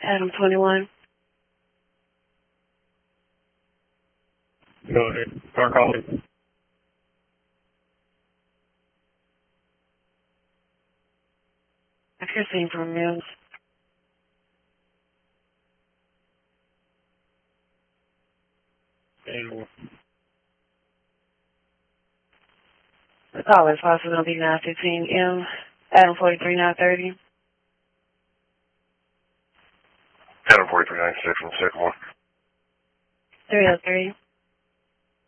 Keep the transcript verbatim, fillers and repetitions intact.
Adam twenty-one. Go ahead. Start calling. Accuracy from Mills. And The call is possible to be nine fifteen M. Adam forty-three nine thirty. Adam forty-three ninety-six on the second one. three oh three.